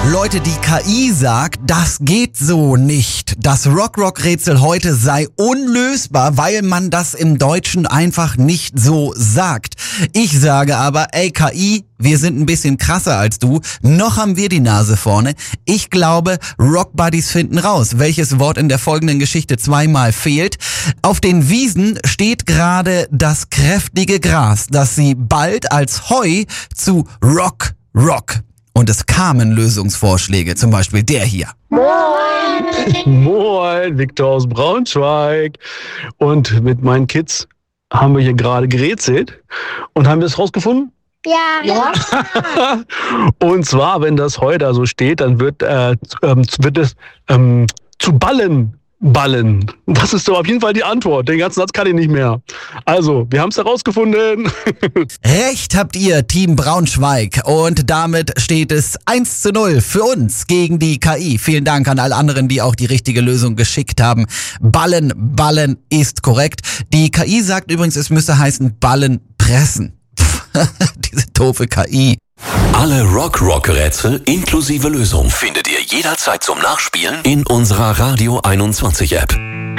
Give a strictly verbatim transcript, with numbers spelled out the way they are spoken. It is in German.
Leute, die K I sagt, das geht so nicht. Das Rock-Rock-Rätsel heute sei unlösbar, weil man das im Deutschen einfach nicht so sagt. Ich sage aber, ey K I, wir sind ein bisschen krasser als du. Noch haben wir die Nase vorne. Ich glaube, Rock Buddies finden raus, welches Wort in der folgenden Geschichte zweimal fehlt. Auf den Wiesen steht gerade das kräftige Gras, das sie bald als Heu zu Rock, Rock. Und es kamen Lösungsvorschläge, zum Beispiel der hier. Moin! Moin, Victor aus Braunschweig. Und mit meinen Kids haben wir hier gerade gerätselt. Und haben wir es rausgefunden? Ja. ja. Und zwar, wenn das Heu da so steht, dann wird, äh, ähm, wird es ähm, zu Ballen ballen. Das ist so auf jeden Fall die Antwort. Den ganzen Satz kann ich nicht mehr. Also, wir haben es herausgefunden. Recht habt ihr, Team Braunschweig. Und damit steht es eins zu null für uns gegen die K I. Vielen Dank an alle anderen, die auch die richtige Lösung geschickt haben. Ballen, ballen ist korrekt. Die K I sagt übrigens, es müsste heißen Ballen pressen. Diese doofe K I. Alle Rock-Rock-Rätsel inklusive Lösung findet ihr jederzeit zum Nachspielen in unserer Radio einundzwanzig App.